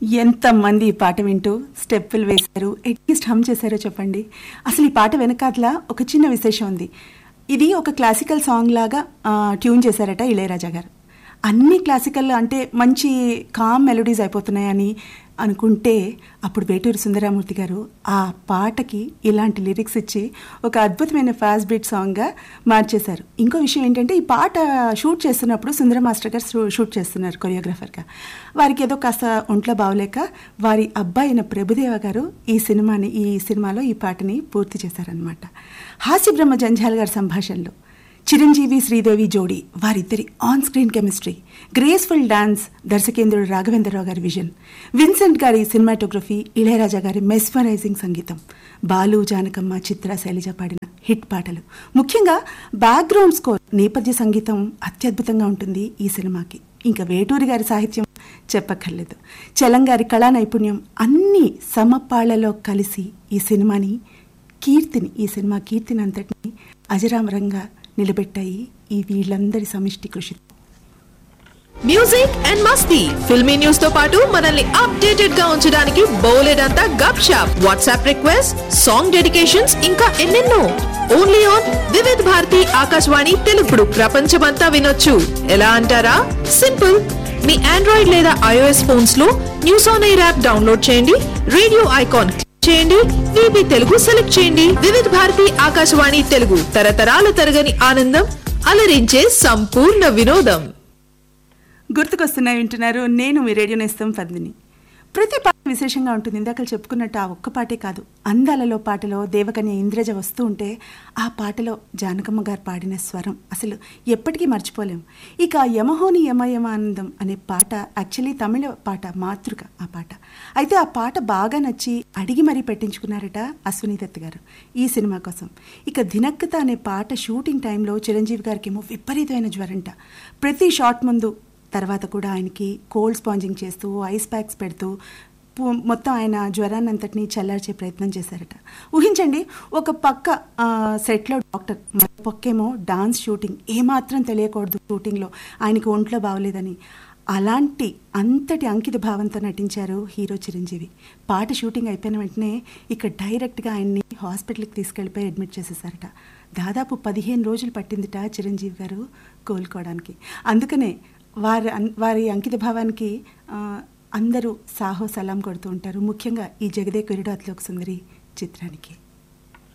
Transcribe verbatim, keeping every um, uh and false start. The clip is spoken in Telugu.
ఎంతమంది ఈ పాట వింటూ స్టెప్పులు వేశారు, అట్లీస్ట్ హమ్ చేశారో చెప్పండి. అసలు ఈ పాట వెనకాతల ఒక చిన్న విశేషం ఉంది. ఇది ఒక క్లాసికల్ సాంగ్ లాగా ట్యూన్ చేశారట ఇళయరాజా గారు. అన్ని క్లాసికల్ అంటే మంచి కామ్ మెలోడీస్ అయిపోతున్నాయని అనుకుంటే అప్పుడు వేటూరి సుందరరామూర్తి గారు ఆ పాటకి ఇలాంటి లిరిక్స్ ఇచ్చి ఒక అద్భుతమైన ఫాస్ట్ బీట్ సాంగ్గా మార్చేశారు. ఇంకో విషయం ఏంటంటే ఈ పాట షూట్ చేస్తున్నప్పుడు సుందర మాస్టర్ గారు షూట్ చేస్తున్నారు కొరియోగ్రాఫర్గా. వారికి ఏదో కాస్త ఒంట్లో బాగోలేక వారి అబ్బాయి అయిన ప్రభుదేవ గారు ఈ సినిమాని ఈ సినిమాలో ఈ పాటని పూర్తి చేశారనమాట. హాస్య బ్రహ్మ జంఝాల్ గారి సంభాషణలో చిరంజీవి శ్రీదేవి జోడీ, వారిద్దరి on screen chemistry, graceful dance, దర్శకేంద్రుడు Raghavendra Rao గారి విజన్, విన్సెంట్ గారి సినిమాటోగ్రఫీ, ఇళయరాజా గారి మెస్మరైజింగ్ సంగీతం, బాలు జానకమ్మ చిత్ర శైలజ పాడిన హిట్ పాటలు, ముఖ్యంగా బ్యాక్గ్రౌండ్ స్కోర్ నేపథ్య సంగీతం అత్యద్భుతంగా ఉంటుంది ఈ సినిమాకి. ఇంకా వేటూరి గారి సాహిత్యం చెప్పక్కర్లేదు. చలంగారి కళా నైపుణ్యం అన్ని సమపాళ్లలో కలిసి ఈ సినిమాని కీర్తిని ఈ సినిమా కీర్తిని అంతటిని అజరామరంగా నిలబెట్టాయి ఈ వీళ్ళందరి సమిష్టి కృషి. Music and Masti, filmy news తో పాటు మనల్ని అప్డేటెడ్ గా ఉంచడానికి బోలెడంతా గప్ shop, WhatsApp request, song dedications, ఇంకా ఎన్నెన్నో. ఓన్లీ ఆన్ వివిధ్ భారతి ఆకాశవాణి తెలుగుడు ప్రపంచమంతా వినొచ్చు. ఎలా అంటారా? సింపుల్. మీ ఆండ్రాయిడ్ లేదా ఐఓఎస్ ఫోన్స్ లో news on air app download చేయండి, రేడియో ఐకాన్ చేయండి, వీబీ తెలుగు సెలెక్ట్ చేయండి. వివిధ భారతి ఆకాశవాణి తెలుగు, తరతరాల తరగని ఆనందం, అలరించే సంపూర్ణ వినోదం. గుర్తుకొస్తున్నాయి వింటున్నారు. నేను మీ రేడియో నేస్తం పద్మిని. ప్రతి పాట విశేషంగా ఉంటుంది. ఇందాక చెప్పుకున్నట్టు ఆ ఒక్క పాటే కాదు, అందాలలో పాటలో దేవకన్య ఇంద్రజ వస్తూ ఉంటే ఆ పాటలో జానకమ్మ గారు పాడిన స్వరం అసలు ఎప్పటికీ మర్చిపోలేం. ఇక యమహోని యమయమానందం అనే పాట యాక్చువల్లీ తమిళ పాట, మాతృక ఆ పాట. అయితే ఆ పాట బాగా నచ్చి అడిగి మరీ పెట్టించుకున్నారట అశ్విని దత్ గారు ఈ సినిమా కోసం. ఇక దినక్కత అనే పాట షూటింగ్ టైంలో చిరంజీవి గారికి ఏమో విపరీతమైన జ్వరంట. ప్రతి షాట్ ముందు తర్వాత కూడా ఆయనకి కోల్డ్ స్పాంజింగ్ చేస్తూ ఐస్ ప్యాక్స్ పెడుతూ మొత్తం ఆయన జ్వరాన్ని అంతటినీ చల్లార్చే ప్రయత్నం చేశారట. ఊహించండి, ఒక పక్క సెట్లో డాక్టర్, మరో పక్కేమో డాన్స్ షూటింగ్, ఏమాత్రం తెలియకూడదు షూటింగ్లో ఆయనకి ఒంట్లో బాగోలేదని. అలాంటి అంతటి అంకిత భావంతో నటించారు హీరో చిరంజీవి. పాట షూటింగ్ అయిపోయిన వెంటనే ఇక డైరెక్ట్గా ఆయన్ని హాస్పిటల్కి తీసుకెళ్ళిపోయి అడ్మిట్ చేసేసారట. దాదాపు పదిహేను రోజులు పట్టిందిట చిరంజీవి గారు కోలుకోవడానికి. అందుకనే వారి వారి అంకిత భావానికి అందరూ సాహో సలాం కొడుతూ ఉంటారు, ముఖ్యంగా ఈ జగదే కొరిడాత్లోక సుందరి చిత్రానికి.